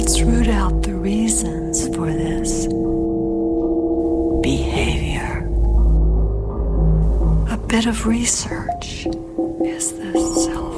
Let's root out the reasons for this behavior. A bit of research is the self.